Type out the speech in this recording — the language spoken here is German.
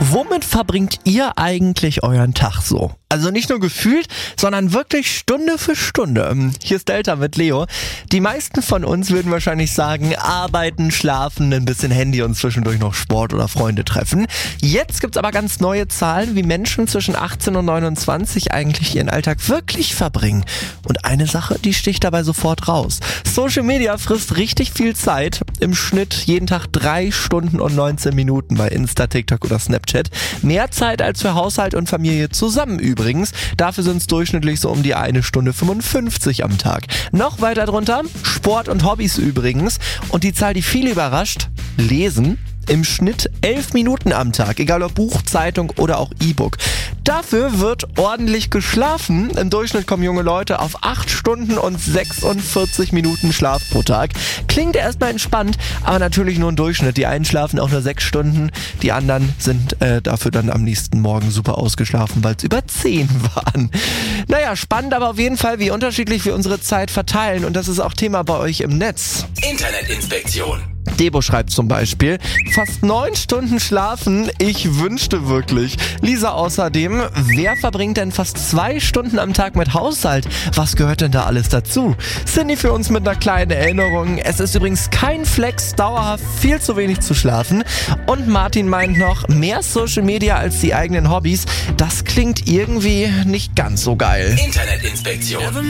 Womit verbringt ihr eigentlich euren Tag so? Also nicht nur gefühlt, sondern wirklich Stunde für Stunde. Hier ist Delta mit Leo. Die meisten von uns würden wahrscheinlich sagen, arbeiten, schlafen, ein bisschen Handy und zwischendurch noch Sport oder Freunde treffen. Jetzt gibt's aber ganz neue Zahlen, wie Menschen zwischen 18 und 29 eigentlich ihren Alltag wirklich verbringen. Und eine Sache, die sticht dabei sofort raus. Social Media frisst richtig viel Zeit. Im Schnitt jeden Tag 3 Stunden und 19 Minuten bei Insta, TikTok oder Snapchat. Mehr Zeit als für Haushalt und Familie zusammen übrigens. Dafür sind es durchschnittlich so um die 1 Stunde 55 am Tag. Noch weiter drunter Sport und Hobbys übrigens. Und die Zahl, die viele überrascht, Lesen. Im Schnitt 11 Minuten am Tag, egal ob Buch, Zeitung oder auch E-Book. Dafür wird ordentlich geschlafen. Im Durchschnitt kommen junge Leute auf 8 Stunden und 46 Minuten Schlaf pro Tag. Klingt erstmal entspannt, aber natürlich nur ein Durchschnitt. Die einen schlafen auch nur 6 Stunden, die anderen sind dafür dann am nächsten Morgen super ausgeschlafen, weil es über 10 waren. Naja, spannend aber auf jeden Fall, wie unterschiedlich wir unsere Zeit verteilen, und das ist auch Thema bei euch im Netz. Internetinspektion. Debo schreibt zum Beispiel, fast 9 Stunden schlafen, ich wünschte wirklich. Lisa außerdem, wer verbringt denn fast 2 Stunden am Tag mit Haushalt? Was gehört denn da alles dazu? Cindy für uns mit einer kleinen Erinnerung, es ist übrigens kein Flex, dauerhaft viel zu wenig zu schlafen. Und Martin meint noch, mehr Social Media als die eigenen Hobbys, das klingt irgendwie nicht ganz so geil. Internetinspektion.